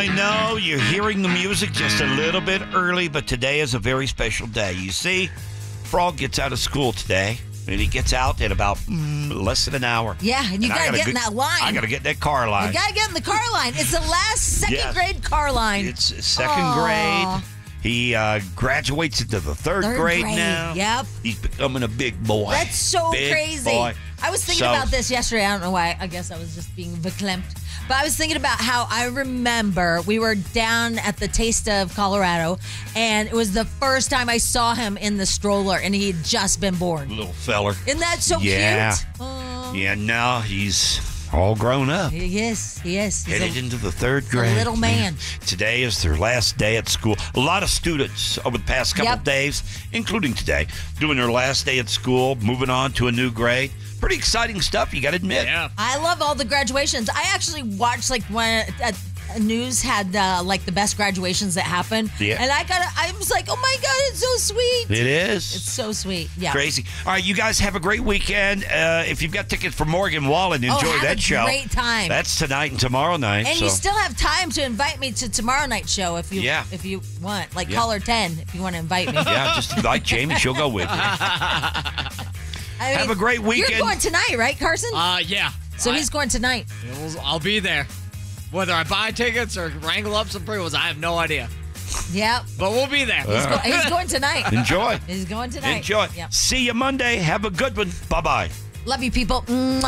I know you're hearing the music just a little bit early, but today is a very special day. You see, Frog gets out of school today, and he gets out in about less than an hour. Yeah, and you got to get in that line. I got to get in that car line. You got to get in the car line. It's the last second grade car line. It's second grade. He graduates into the third grade now. Yep. He's becoming a big boy. That's so crazy. Boy. I was thinking about this yesterday. I don't know why. I guess I was just being verklempt. But I was thinking about how I remember we were down at the Taste of Colorado, and it was the first time I saw him in the stroller, and he had just been born. Little feller. Isn't that so cute? Yeah, now he's all grown up. He is. He's headed into the third grade. A little man. Today is their last day at school. A lot of students over the past couple of days, including today, doing their last day at school, moving on to a new grade. Pretty exciting stuff, you got to admit. Yeah. I love all the graduations. I actually watched when news had the best graduations that happened. Yeah. And I was like, oh my God, it's so sweet. It is. It's so sweet. Yeah. Crazy. All right, you guys have a great weekend. If you've got tickets for Morgan Wallen, enjoy that show. Have a great time. That's tonight and tomorrow night. And you still have time to invite me to tomorrow night's show if you want. Caller 10 if you want to invite me. Yeah, just invite Jamie. She'll go with you. Have a great weekend. You're going tonight, right, Carson? Yeah. So he's going tonight. I'll be there. Whether I buy tickets or wrangle up some pre-rolls, I have no idea. Yeah. But we'll be there. He's going tonight. Enjoy. He's going tonight. Enjoy. Yep. See you Monday. Have a good one. Bye-bye. Love you, people.